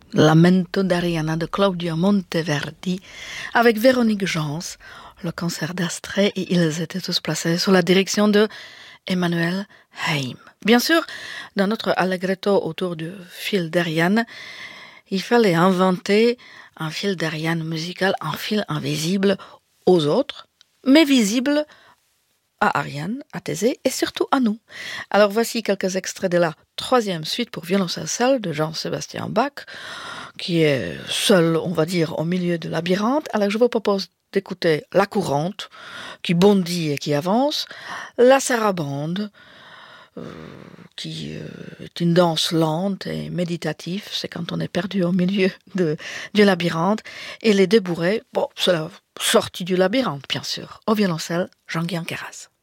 Lamento d'Ariana de Claudio Monteverdi avec Véronique Jans, le concert d'Astrée, et ils étaient tous placés sous la direction de Emmanuel Haim. Bien sûr, dans notre allegretto autour du fil d'Ariane, il fallait inventer un fil d'Ariane musical, un fil invisible aux autres, mais visible à Ariane, à Thésée et surtout à nous. Alors voici quelques extraits de la troisième suite pour violoncelle seul de Jean-Sébastien Bach, qui est seul, on va dire, au milieu du labyrinthe. Alors je vous propose d'écouter la courante, qui bondit et qui avance, la sarabande, qui est une danse lente et méditative, c'est quand on est perdu au milieu du labyrinthe, et les deux bourrées, bon, c'est la sortie du labyrinthe, bien sûr, au violoncelle, Jean-Guy Anqueras.